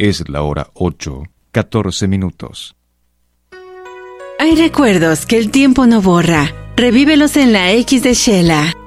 Es la hora 8:14. Hay recuerdos que el tiempo no borra. Revívelos en la X de Shela.